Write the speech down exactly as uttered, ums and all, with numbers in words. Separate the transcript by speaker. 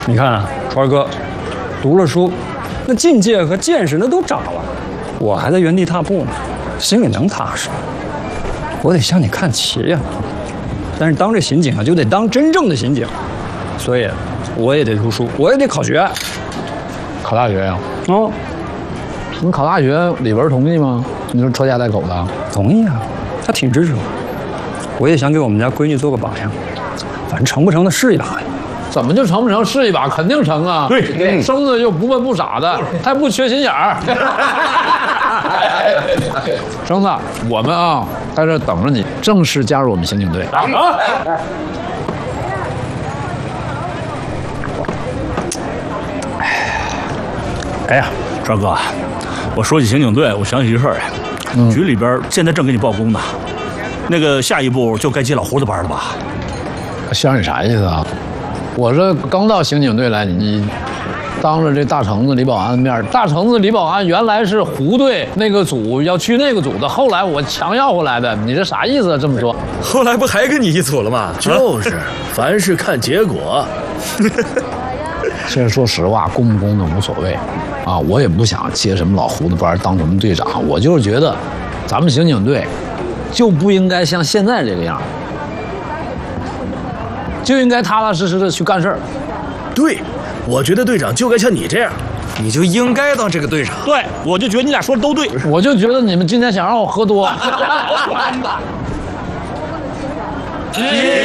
Speaker 1: 你看啊，川哥，读了书，那境界和见识那都长了，我还在原地踏步呢，心里能踏实？我得向你看齐呀。但是当这刑警啊，就得当真正的刑警，所以我也得读书，我也得考学。
Speaker 2: 考大学呀？
Speaker 1: 哦，
Speaker 2: 你考大学，李文同意吗？你说拖家带口的？
Speaker 1: 同意啊，他挺支持我。我也想给我们家闺女做个榜样，反正成不成的试一把。
Speaker 2: 怎么就成不成？试一把，肯定成啊！
Speaker 1: 对，
Speaker 2: 生的又不笨不傻的，还不缺心眼儿。生子，我们啊，在这等着你正式加入我们刑警队。啊！
Speaker 3: 哎呀，川哥，我说起刑警队，我想起一事儿来。嗯、局里边现在正给你报工呢，那个下一步就该接老胡子班了吧？
Speaker 2: 乡里啥意思啊？我这刚到刑警队来，你当着这大橙子李保安的面，大橙子李保安原来是胡队那个组要去那个组的，后来我强要回来的，你这啥意思啊？这么说，
Speaker 4: 后来不还跟你一组了吗？
Speaker 5: 就是，凡事看结果。
Speaker 2: 其实说实话，公不公的无所谓，啊，我也不想接什么老胡子班当什么队长，我就是觉得，咱们刑警队就不应该像现在这个样。就应该踏踏实实的去干事儿。
Speaker 5: 对，我觉得队长就该像你这样，
Speaker 4: 你就应该当这个队长。
Speaker 3: 对，我就觉得你俩说的都对。
Speaker 2: 我就觉得你们今天想让我喝多。